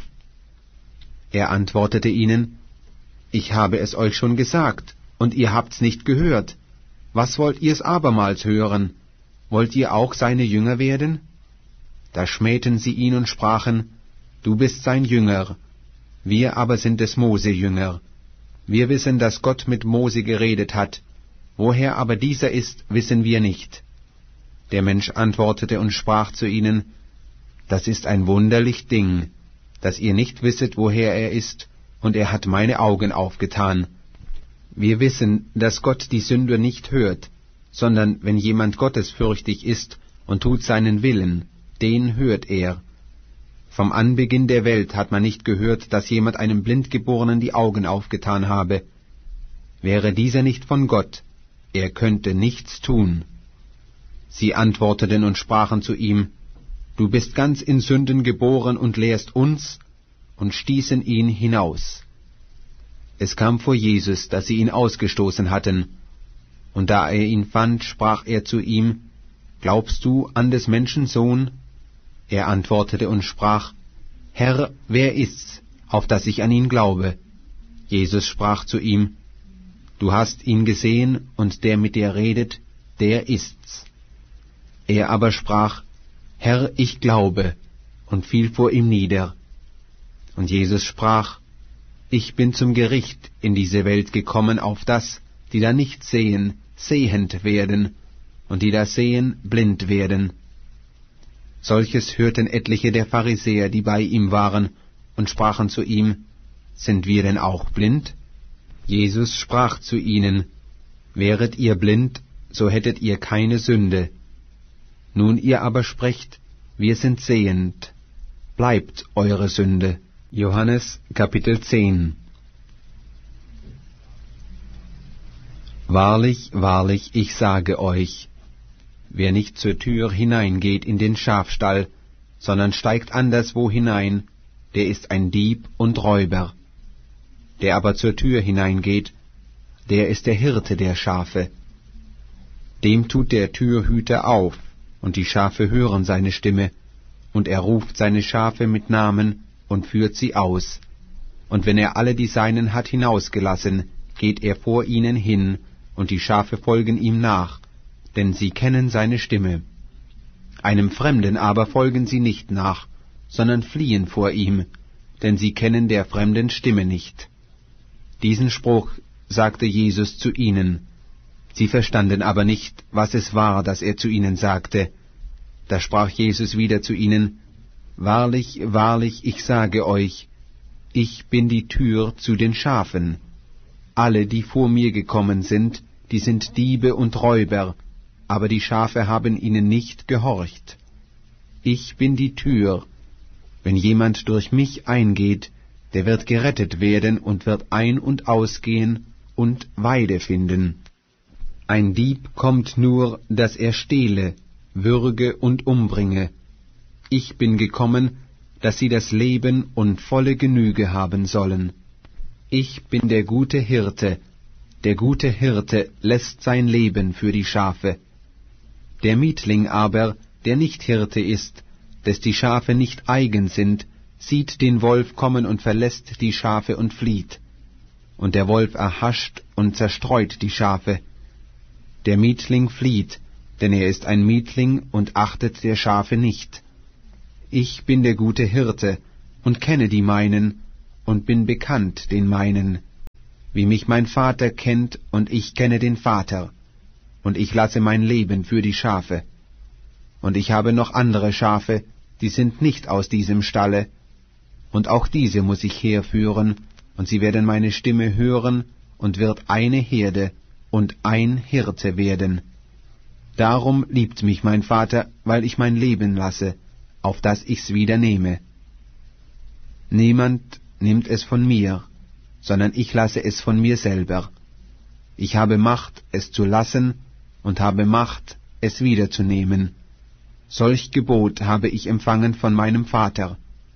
Er antwortete ihnen, Ich habe es euch schon gesagt, und ihr habt's nicht gehört. Was wollt ihr's abermals hören? Wollt ihr auch seine Jünger werden? Da schmähten sie ihn und sprachen, Du bist sein Jünger, wir aber sind des Mose Jünger. Wir wissen, dass Gott mit Mose geredet hat, woher aber dieser ist, wissen wir nicht. Der Mensch antwortete und sprach zu ihnen, Das ist ein wunderlich Ding, dass ihr nicht wisset, woher er ist, und er hat meine Augen aufgetan. Wir wissen, dass Gott die Sünder nicht hört, sondern wenn jemand gottesfürchtig ist und tut seinen Willen, den hört er. Vom Anbeginn der Welt hat man nicht gehört, dass jemand einem Blindgeborenen die Augen aufgetan habe. Wäre dieser nicht von Gott, er könnte nichts tun. Sie antworteten und sprachen zu ihm, Du bist ganz in Sünden geboren und lehrst uns, und stießen ihn hinaus. Es kam vor Jesus, dass sie ihn ausgestoßen hatten, und da er ihn fand, sprach er zu ihm, Glaubst du an des Menschen Sohn? Er antwortete und sprach, Herr, wer ist's, auf dass ich an ihn glaube? Jesus sprach zu ihm, Du hast ihn gesehen, und der mit dir redet, der ist's. Er aber sprach, Herr, ich glaube, und fiel vor ihm nieder. Und Jesus sprach, Ich bin zum Gericht in diese Welt gekommen, auf das, die da nicht sehen, sehend werden, und die da sehen, blind werden. Solches hörten etliche der Pharisäer, die bei ihm waren, und sprachen zu ihm, Sind wir denn auch blind? Jesus sprach zu ihnen, Wäret ihr blind, so hättet ihr keine Sünde. Nun ihr aber sprecht, wir sind sehend, bleibt eure Sünde. Johannes Kapitel zehn. Wahrlich, wahrlich, ich sage euch, wer nicht zur Tür hineingeht in den Schafstall, sondern steigt anderswo hinein, der ist ein Dieb und Räuber. Der aber zur Tür hineingeht, der ist der Hirte der Schafe. Dem tut der Türhüter auf, und die Schafe hören seine Stimme, und er ruft seine Schafe mit Namen und führt sie aus. Und wenn er alle die Seinen hat hinausgelassen, geht er vor ihnen hin, und die Schafe folgen ihm nach, denn sie kennen seine Stimme. Einem Fremden aber folgen sie nicht nach, sondern fliehen vor ihm, denn sie kennen der fremden Stimme nicht. Diesen Spruch sagte Jesus zu ihnen. Sie verstanden aber nicht, was es war, das er zu ihnen sagte. Da sprach Jesus wieder zu ihnen, Wahrlich, wahrlich, ich sage euch, ich bin die Tür zu den Schafen. Alle, die vor mir gekommen sind, die sind Diebe und Räuber, aber die Schafe haben ihnen nicht gehorcht. Ich bin die Tür. Wenn jemand durch mich eingeht, der wird gerettet werden und wird ein- und ausgehen und Weide finden. Ein Dieb kommt nur, dass er stehle, würge und umbringe. Ich bin gekommen, dass sie das Leben und volle Genüge haben sollen. Ich bin der gute Hirte. Der gute Hirte lässt sein Leben für die Schafe. Der Mietling aber, der nicht Hirte ist, des die Schafe nicht eigen sind, sieht den Wolf kommen und verlässt die Schafe und flieht. Und der Wolf erhascht und zerstreut die Schafe. Der Mietling flieht, denn er ist ein Mietling und achtet der Schafe nicht. Ich bin der gute Hirte und kenne die meinen und bin bekannt den meinen, wie mich mein Vater kennt und ich kenne den Vater, und ich lasse mein Leben für die Schafe. Und ich habe noch andere Schafe, die sind nicht aus diesem Stalle, und auch diese muss ich herführen, und sie werden meine Stimme hören, und wird eine Herde und ein Hirte werden. Darum liebt mich mein Vater, weil ich mein Leben lasse, auf dass ich's wieder nehme. Niemand nimmt es von mir, sondern ich lasse es von mir selber. Ich habe Macht, es zu lassen, und habe Macht, es wiederzunehmen. Solch Gebot habe ich empfangen von meinem Vater.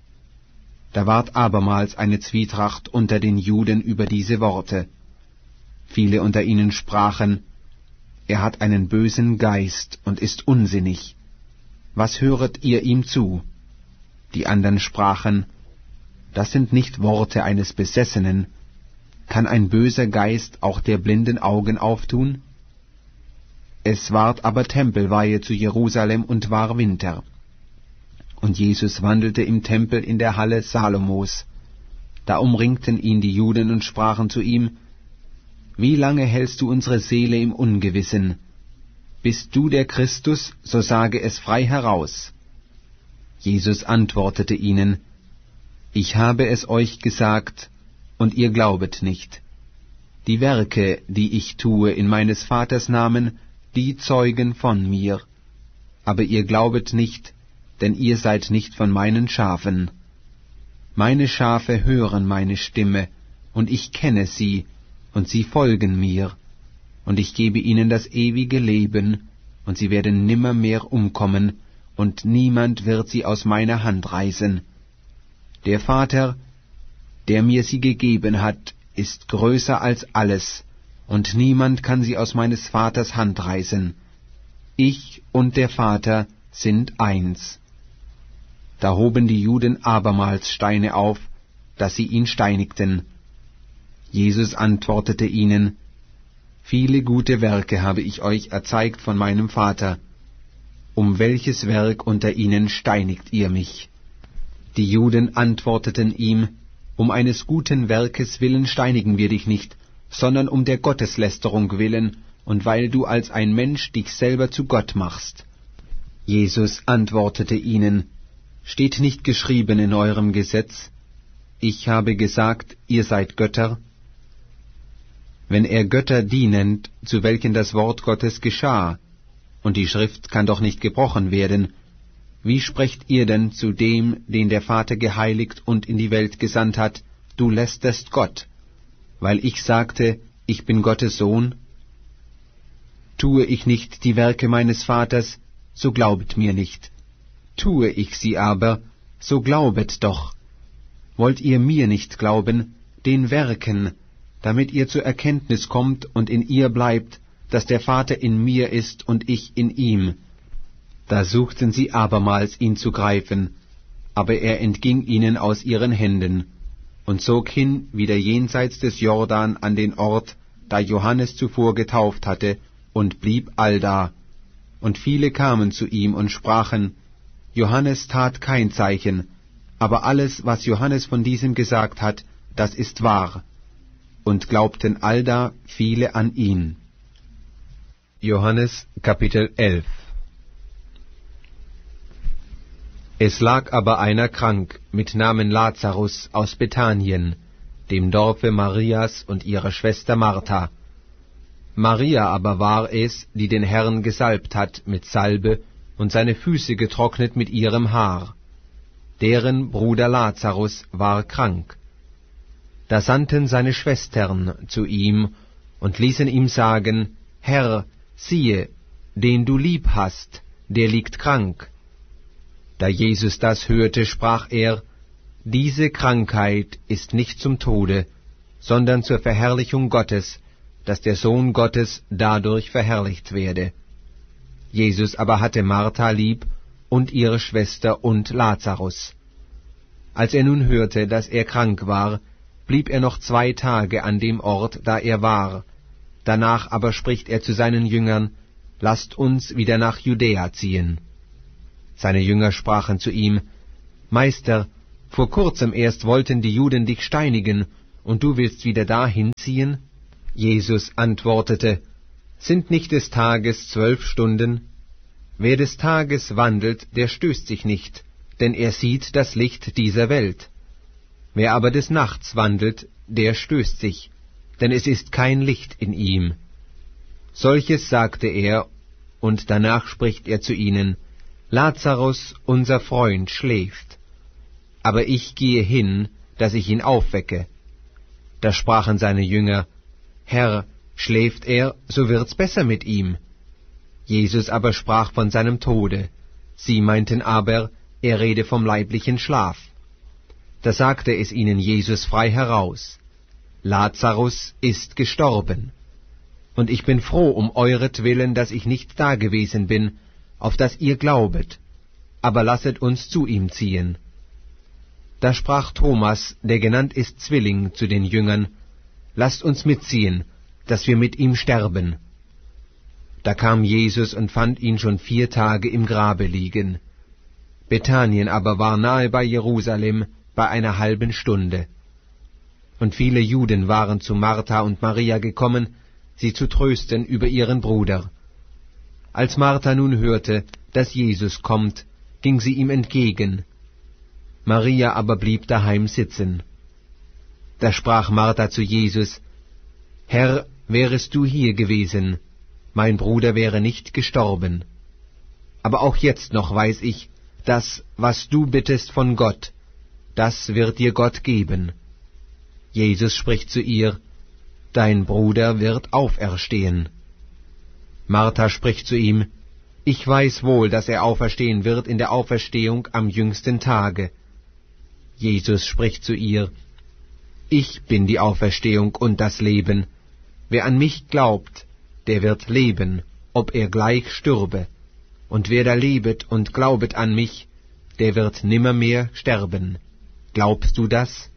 Da ward abermals eine Zwietracht unter den Juden über diese Worte. Viele unter ihnen sprachen, er hat einen bösen Geist und ist unsinnig. Was höret ihr ihm zu? Die anderen sprachen, das sind nicht Worte eines Besessenen. Kann ein böser Geist auch der blinden Augen auftun? Es ward aber Tempelweihe zu Jerusalem und war Winter. Und Jesus wandelte im Tempel in der Halle Salomos. Da umringten ihn die Juden und sprachen zu ihm, wie lange hältst du unsere Seele im Ungewissen? Bist du der Christus, so sage es frei heraus. Jesus antwortete ihnen, ich habe es euch gesagt, und ihr glaubet nicht. Die Werke, die ich tue in meines Vaters Namen, die zeugen von mir. Aber ihr glaubet nicht, denn ihr seid nicht von meinen Schafen. Meine Schafe hören meine Stimme, und ich kenne sie, und sie folgen mir, und ich gebe ihnen das ewige Leben, und sie werden nimmermehr umkommen, und niemand wird sie aus meiner Hand reißen. Der Vater, der mir sie gegeben hat, ist größer als alles, und niemand kann sie aus meines Vaters Hand reißen. Ich und der Vater sind eins. Da hoben die Juden abermals Steine auf, dass sie ihn steinigten. Jesus antwortete ihnen, viele gute Werke habe ich euch erzeigt von meinem Vater. Um welches Werk unter ihnen steinigt ihr mich? Die Juden antworteten ihm, um eines guten Werkes willen steinigen wir dich nicht, sondern um der Gotteslästerung willen, und weil du als ein Mensch dich selber zu Gott machst. Jesus antwortete ihnen, steht nicht geschrieben in eurem Gesetz, ich habe gesagt, ihr seid Götter? Wenn er Götter die nennt, zu welchen das Wort Gottes geschah, und die Schrift kann doch nicht gebrochen werden, wie sprecht ihr denn zu dem, den der Vater geheiligt und in die Welt gesandt hat, du lästerst Gott, weil ich sagte, ich bin Gottes Sohn? Tue ich nicht die Werke meines Vaters, so glaubet mir nicht. Tue ich sie aber, so glaubet doch. Wollt ihr mir nicht glauben, den Werken, damit ihr zur Erkenntnis kommt und in ihr bleibt, dass der Vater in mir ist und ich in ihm? Da suchten sie abermals ihn zu greifen, aber er entging ihnen aus ihren Händen und zog hin wieder jenseits des Jordan an den Ort, da Johannes zuvor getauft hatte, und blieb allda. Und viele kamen zu ihm und sprachen, Johannes tat kein Zeichen, aber alles, was Johannes von diesem gesagt hat, das ist wahr. Und glaubten allda viele an ihn. Johannes Kapitel elf. Es lag aber einer krank mit Namen Lazarus aus Bethanien, dem Dorfe Marias und ihrer Schwester Martha. Maria aber war es, die den Herrn gesalbt hat mit Salbe und seine Füße getrocknet mit ihrem Haar. Deren Bruder Lazarus war krank. Da sandten seine Schwestern zu ihm und ließen ihm sagen, Herr, siehe, den du lieb hast, der liegt krank. Da Jesus das hörte, sprach er, diese Krankheit ist nicht zum Tode, sondern zur Verherrlichung Gottes, dass der Sohn Gottes dadurch verherrlicht werde. Jesus aber hatte Martha lieb und ihre Schwester und Lazarus. Als er nun hörte, dass er krank war, blieb er noch zwei Tage an dem Ort, da er war. Danach aber spricht er zu seinen Jüngern, lasst uns wieder nach Judäa ziehen. Seine Jünger sprachen zu ihm, »Meister, vor kurzem erst wollten die Juden dich steinigen, und du willst wieder dahin ziehen?« Jesus antwortete, »Sind nicht des Tages zwölf Stunden? Wer des Tages wandelt, der stößt sich nicht, denn er sieht das Licht dieser Welt. Wer aber des Nachts wandelt, der stößt sich, denn es ist kein Licht in ihm.« Solches sagte er, und danach spricht er zu ihnen, »Lazarus, unser Freund, schläft. Aber ich gehe hin, dass ich ihn aufwecke.« Da sprachen seine Jünger, »Herr, schläft er, so wird's besser mit ihm.« Jesus aber sprach von seinem Tode. Sie meinten aber, er rede vom leiblichen Schlaf. Da sagte es ihnen Jesus frei heraus, »Lazarus ist gestorben. Und ich bin froh um euretwillen, dass ich nicht dagewesen bin, auf dass ihr glaubet, aber lasset uns zu ihm ziehen.« Da sprach Thomas, der genannt ist Zwilling, zu den Jüngern, »Lasst uns mitziehen, dass wir mit ihm sterben.« Da kam Jesus und fand ihn schon vier Tage im Grabe liegen. Bethanien aber war nahe bei Jerusalem, bei einer halben Stunde. Und viele Juden waren zu Martha und Maria gekommen, sie zu trösten über ihren Bruder. Als Martha nun hörte, dass Jesus kommt, ging sie ihm entgegen. Maria aber blieb daheim sitzen. Da sprach Martha zu Jesus, »Herr, wärest du hier gewesen, mein Bruder wäre nicht gestorben. Aber auch jetzt noch weiß ich, dass, was du bittest von Gott, das wird dir Gott geben.« Jesus spricht zu ihr, »Dein Bruder wird auferstehen.« Martha spricht zu ihm, »Ich weiß wohl, dass er auferstehen wird in der Auferstehung am jüngsten Tage.« Jesus spricht zu ihr, »Ich bin die Auferstehung und das Leben. Wer an mich glaubt, der wird leben, ob er gleich stürbe. Und wer da lebet und glaubet an mich, der wird nimmermehr sterben. Glaubst du das?«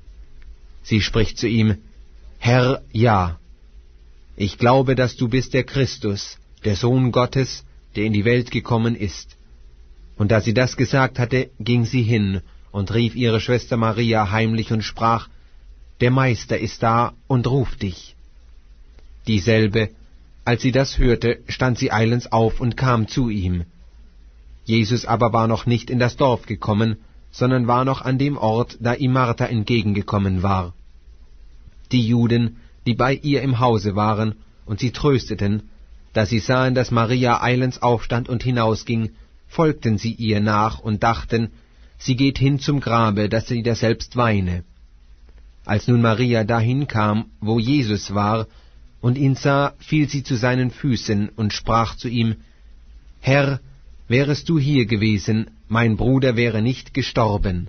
Sie spricht zu ihm, »Herr, ja. Ich glaube, dass du bist der Christus, der Sohn Gottes, der in die Welt gekommen ist.« Und da sie das gesagt hatte, ging sie hin und rief ihre Schwester Maria heimlich und sprach, »Der Meister ist da und ruft dich.« Dieselbe, als sie das hörte, stand sie eilends auf und kam zu ihm. Jesus aber war noch nicht in das Dorf gekommen, sondern war noch an dem Ort, da ihm Martha entgegengekommen war. Die Juden, die bei ihr im Hause waren, und sie trösteten, da sie sahen, dass Maria eilends aufstand und hinausging, folgten sie ihr nach und dachten, sie geht hin zum Grabe, dass sie daselbst weine. Als nun Maria dahin kam, wo Jesus war, und ihn sah, fiel sie zu seinen Füßen und sprach zu ihm, »Herr, wärest du hier gewesen, mein Bruder wäre nicht gestorben.«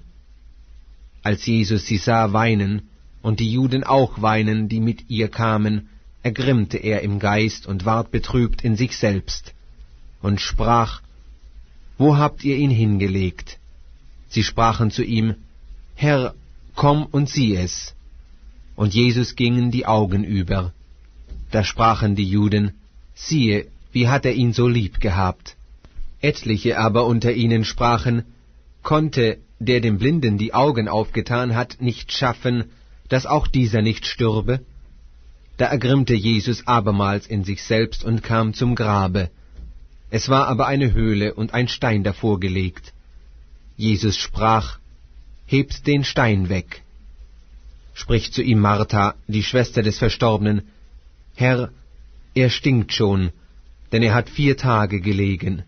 Als Jesus sie sah weinen, und die Juden auch weinen, die mit ihr kamen, ergrimmte er im Geist und ward betrübt in sich selbst, und sprach, »Wo habt ihr ihn hingelegt?« Sie sprachen zu ihm, »Herr, komm und sieh es.« Und Jesus gingen die Augen über. Da sprachen die Juden, »Siehe, wie hat er ihn so lieb gehabt?« Etliche aber unter ihnen sprachen, »Konnte, der dem Blinden die Augen aufgetan hat, nicht schaffen, dass auch dieser nicht stürbe?« Da ergrimmte Jesus abermals in sich selbst und kam zum Grabe. Es war aber eine Höhle und ein Stein davor gelegt. Jesus sprach, »Hebt den Stein weg.« Spricht zu ihm Martha, die Schwester des Verstorbenen, »Herr, er stinkt schon, denn er hat vier Tage gelegen.«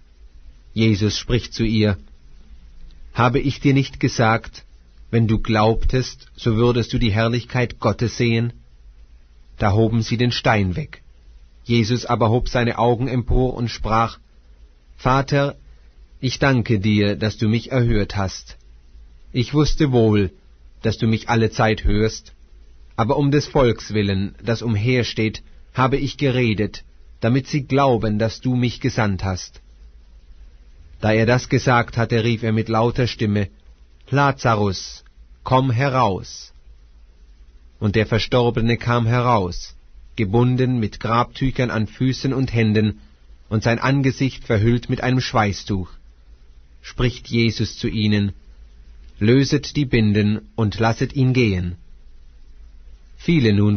Jesus spricht zu ihr, »Habe ich dir nicht gesagt, wenn du glaubtest, so würdest du die Herrlichkeit Gottes sehen?« Da hoben sie den Stein weg. Jesus aber hob seine Augen empor und sprach, »Vater, ich danke dir, dass du mich erhört hast. Ich wusste wohl, dass du mich alle Zeit hörst, aber um des Volks willen, das umhersteht, habe ich geredet, damit sie glauben, dass du mich gesandt hast.« Da er das gesagt hatte, rief er mit lauter Stimme, »Lazarus, komm heraus!« Und der Verstorbene kam heraus, gebunden mit Grabtüchern an Füßen und Händen und sein Angesicht verhüllt mit einem Schweißtuch. Spricht Jesus zu ihnen, löset die Binden und lasset ihn gehen. Viele nun